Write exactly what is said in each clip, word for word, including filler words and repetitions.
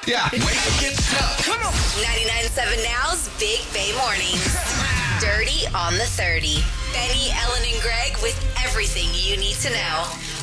Yeah. Wake up, get up. Come on. ninety-nine point seven Now's Big Bay Mornings. Dirty on the thirty. Benny, Ellen, and Greg with everything you need to know.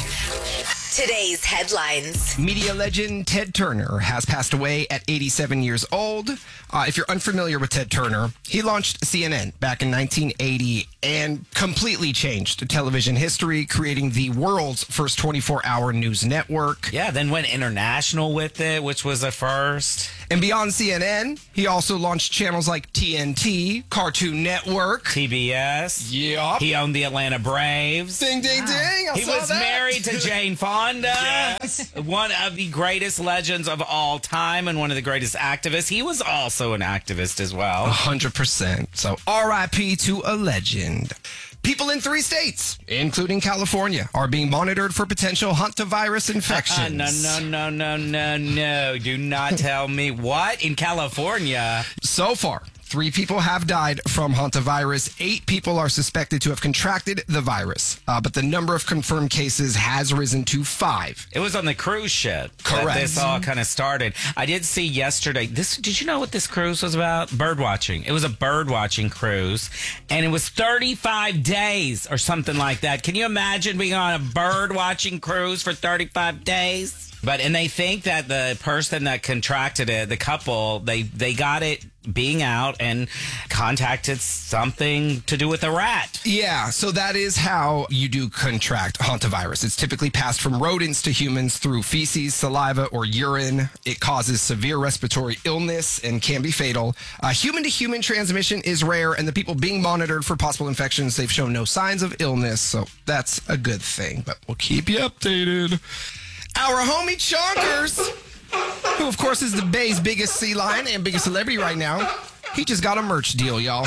Today's headlines. Media legend Ted Turner has passed away at eighty-seven years old. Uh, if you're unfamiliar with Ted Turner, he launched C N N back in nineteen eighty and completely changed television history, creating the world's first twenty-four hour news network. Yeah, then went international with it, which was a first. And beyond C N N, he also launched channels like T N T, Cartoon Network, T B S. Yup. He owned the Atlanta Braves. Ding, ding, ding. I He saw was that. married to Jane Fonda. Yes. One of the greatest legends of all time and one of the greatest activists. He was also an activist as well. one hundred percent. So R I P to a legend. People in three states, including California, are being monitored for potential hantavirus infections. Uh, no, no, no, no, no, no. Do not tell me. What? In California? So far, three people have died from hantavirus. Eight people are suspected to have contracted the virus, uh, but the number of confirmed cases has risen to five. It was on the cruise ship Correct. that this all kind of started. I did see yesterday. This did you know what this cruise was about? Bird watching. It was a bird watching cruise, and it was thirty-five days or something like that. Can you imagine being on a bird watching cruise for thirty-five days? But and they think that the person that contracted it, the couple, they they got it being out and contacted something to do with a rat. Yeah, so that is how you do contract hantavirus. It's typically passed from rodents to humans through feces, saliva, or urine. It causes severe respiratory illness and can be fatal. Uh, human-to-human transmission is rare, and the people being monitored for possible infections, they've shown no signs of illness, so that's a good thing. But we'll keep you updated. Our homie Chonkers, who of course is the Bay's biggest sea lion and biggest celebrity right now, he just got a merch deal, y'all.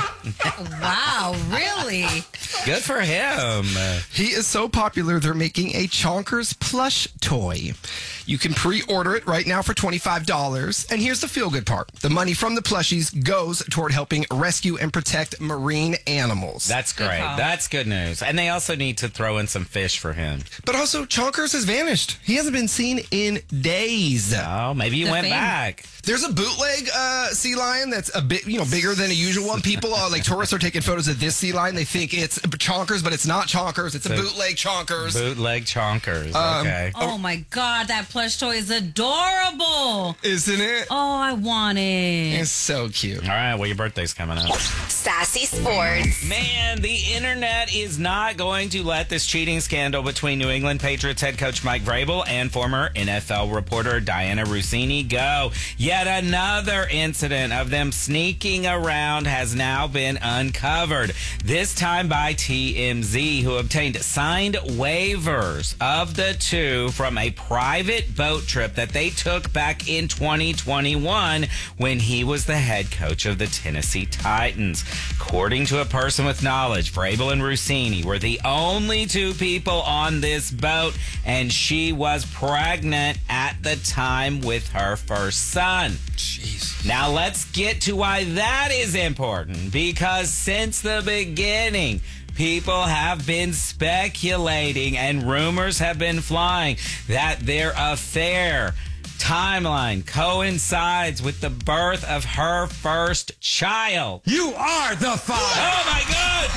Wow, really? Good for him. He is so popular, they're making a Chonkers plush toy. You can pre-order it right now for twenty-five dollars. And here's the feel-good part. The money from the plushies goes toward helping rescue and protect marine animals. That's great. call. That's good news. And they also need to throw in some fish for him. But also, Chonkers has vanished. He hasn't been seen in days. Oh, maybe you The went fame. back. There's a bootleg uh, sea lion that's a bit, you know, bigger than a usual one. People, uh, like tourists, are taking photos of this sea lion. They think it's Chonkers, but it's not Chonkers. It's a So- bootleg Chonkers. Bootleg chonkers. Um, okay. Oh my God, that plush toy is adorable. Isn't it? Oh, I want it. It's so cute. All right. Well, your birthday's coming up. Sassy Sports. Man, the internet is not going to let this cheating scandal between New England Patriots head coach Mike Vrabel and former N F L reporter Diana Russini go. Yet another incident of them sneaking around has now been uncovered, this time by T M Z, who obtained signed waivers of the two from a private boat trip that they took back in twenty twenty-one when he was the head coach of the Tennessee Titans. According to a person with knowledge, Vrabel and Russini were the only two people on this boat, and she was pregnant at the time with her first son. Jeez. Now let's get to why that is important, because since the beginning, people have been speculating and rumors have been flying that their affair timeline coincides with the birth of her first child. You are the father. Oh my God!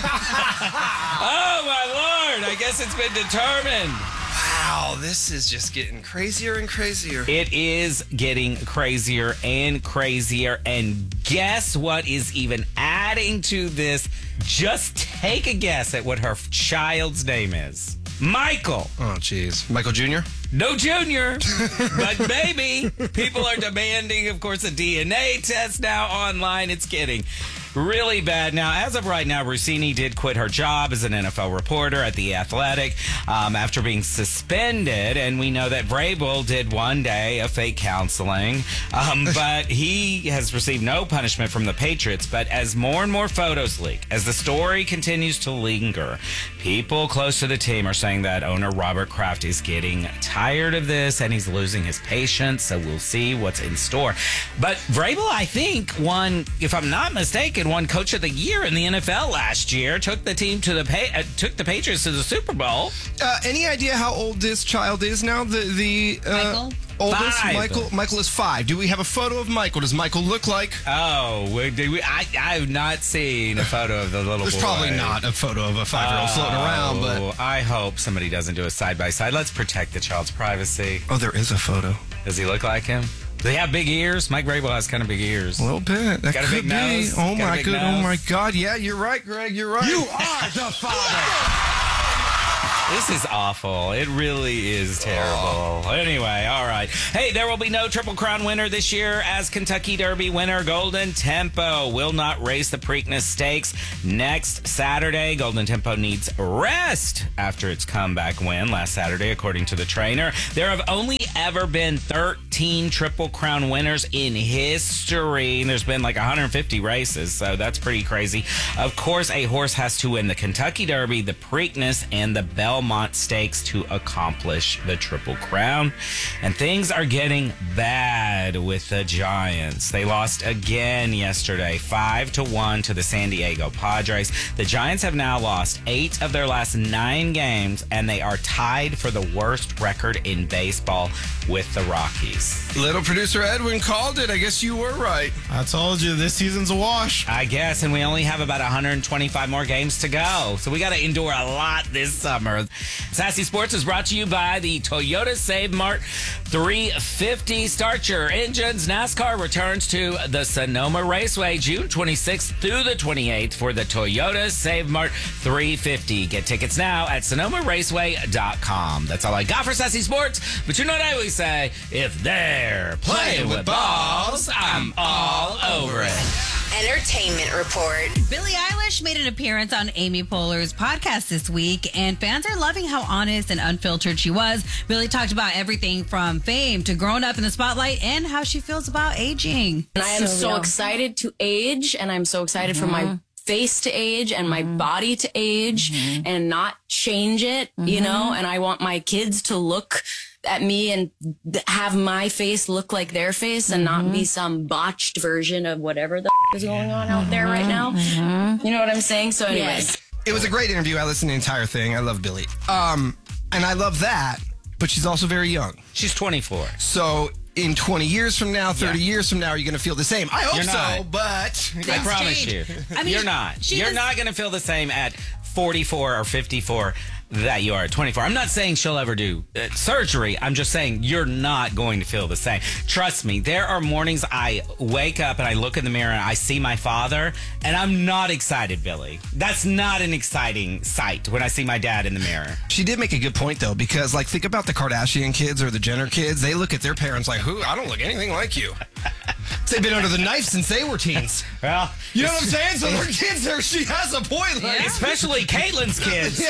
Oh my Lord! I guess it's been determined. Wow, this is just getting crazier and crazier. It is getting crazier and crazier. And guess what is even adding to this? Just take a guess at what her child's name is. Michael. Oh, jeez. Michael Junior? No Junior, but maybe. People are demanding, of course, a D N A test now online. It's getting really bad. Now, as of right now, Russini did quit her job as an N F L reporter at The Athletic um, after being suspended. And we know that Vrabel did one day of fake counseling, um, but he has received no punishment from the Patriots. But as more and more photos leak, as the story continues to linger, people close to the team are saying that owner Robert Kraft is getting tired of this and he's losing his patience. So we'll see what's in store. But Vrabel, I think, won, if I'm not mistaken, won Coach of the Year in the N F L last year. Took the team to the pa- uh, took the Patriots to the Super Bowl. Uh, any idea how old this child is now? The the uh, Michael? Oldest, Five. Michael. Michael is five. Do we have a photo of Michael? Does Michael look like? Oh, we, do we, I, I have not seen a photo of the little There's boy. probably not a photo of a five-year-old floating around, but Oh, I hope somebody doesn't do a side-by-side. Let's protect the child's privacy. oh, there is a photo. Does he look like him? Does he have big ears? Mike Vrabel has kind of big ears. A little bit. That Got a could big be. nose. Oh Got a my big good. Oh nose. my God. Yeah, you're right, Greg. You're right. You are the father. This is awful. It really is terrible. Anyway, all right. Hey, there will be no Triple Crown winner this year as Kentucky Derby winner Golden Tempo will not race the Preakness Stakes next Saturday. Golden Tempo needs rest after its comeback win last Saturday, according to the trainer. There have only ever been thirteen Triple Crown winners in history. There's been like one hundred fifty races, so that's pretty crazy. Of course, a horse has to win the Kentucky Derby, the Preakness, and the Belmont Stakes to accomplish the Triple Crown. And things are getting bad with the Giants. They lost again yesterday, five to one to the San Diego Padres. The Giants have now lost eight of their last nine games, and they are tied for the worst record in baseball with the Rockies. Little producer Edwin called it. I guess you were right. I told you, this season's a wash. I guess, and we only have about one hundred twenty-five more games to go. So we got to endure a lot this summer. Sassy Sports is brought to you by the Toyota Save Mart three fifty. Start your engines. NASCAR returns to the Sonoma Raceway June twenty-sixth through the twenty-eighth for the Toyota Save Mart three fifty. Get tickets now at sonoma raceway dot com. That's all I got for Sassy Sports. But you know what I always say? If they're playing with balls, I'm all over it. Entertainment Report. Billie Eilish made an appearance on Amy Poehler's podcast this week, and fans are loving how honest and unfiltered she was. Billie talked about everything from fame to growing up in the spotlight and how she feels about aging. And I am So so real. excited to age, and I'm so excited for my face to age and my body to age and not change it, you know, and I want my kids to look at me and th- have my face look like their face and not be some botched version of whatever the f- is going on out there right now. You know what I'm saying? So anyways. Yes. It was a great interview. I listened to the entire thing. I love Billie. Um, and I love that, but she's also very young. She's twenty-four. So in twenty years from now, thirty Yeah. years from now, are you going to feel the same? I hope You're so, not. but I Things promise change. you. I mean, You're she- not. she You're was- not going to feel the same at forty-four or fifty-four that you are at twenty-four. I'm not saying she'll ever do uh, surgery. I'm just saying you're not going to feel the same. Trust me, there are mornings I wake up and I look in the mirror and I see my father and I'm not excited, Billy. That's not an exciting sight when I see my dad in the mirror. she did make a good point, though, because, like, think about the Kardashian kids or the Jenner kids. They look at their parents like, who? I don't look anything like you. They've been under the knife since they were teens. Well, You know what I'm saying? So their kids are, she has a point. Like, especially Caitlin's kids.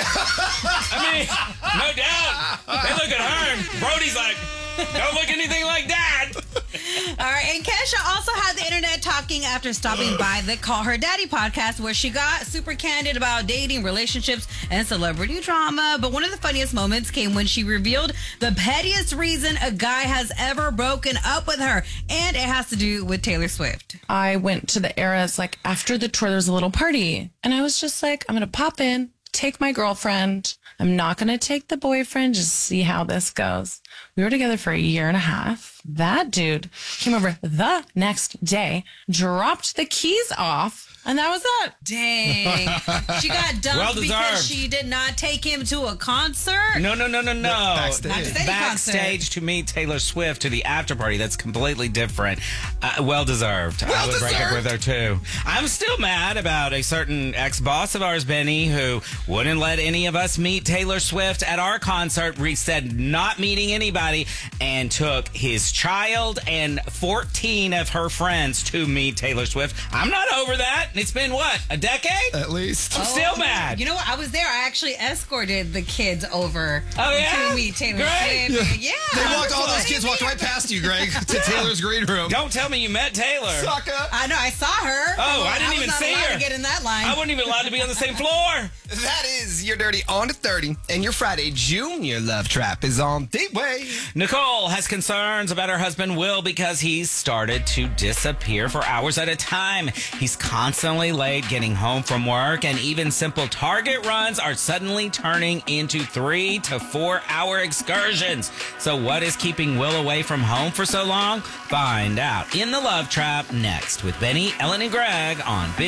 I mean, no doubt. They look at her and Brody's like, don't look anything like that. All right, and Kesha also had the internet talking after stopping by the Call Her Daddy podcast, where she got super candid about dating, relationships, and celebrity drama. But one of the funniest moments came when she revealed the pettiest reason a guy has ever broken up with her, and it has to do with Taylor Swift. I went to the Eras, like after the tour, there was a little party. And I was just like, I'm going to pop in, take my girlfriend. I'm not going to take the boyfriend, just see how this goes. We were together for a year and a half. That dude came over the next day, dropped the keys off, and that was it. Dang. She got dumped Well because deserved. she did not take him to a concert. No, no, no, no, no. backstage. Not to any Backstage concert. to meet Taylor Swift to the after party. That's completely different. Uh, well deserved. I would break up Well-deserved. with her too. I'm still mad about a certain ex-boss of ours, Benny, who wouldn't let any of us meet Taylor Swift at our concert. We said not meeting anybody and took his child and fourteen of her friends to meet Taylor Swift. I'm not over that. It's been, what, a decade? at least. I'm still mad. You know what? I was there. I actually escorted the kids over Oh, yeah? to meet Taylor Great. Swift. Yeah. They walked, all those What do kids you walked mean? right past you, Greg, to Taylor's green room. Don't tell me you met Taylor. Sucker. I know. I saw her. Oh, I didn't was even not see allowed her. to get in that line. I wasn't even allowed to be on the same floor. That is your Dirty on to thirty, and your Friday Junior Love Trap is on the way. away. Nicole has concerns about her husband Will because he's started to disappear for hours at a time. He's constantly late getting home from work, and even simple Target runs are suddenly turning into three to four hour excursions. So what is keeping Will away from home for so long? Find out in The Love Trap next with Benny, Ellen, and Greg on Big